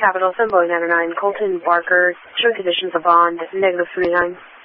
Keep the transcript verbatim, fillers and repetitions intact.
Capital Sunboy ninety-nine, Colton Barker, show conditions of bond, negative three nine.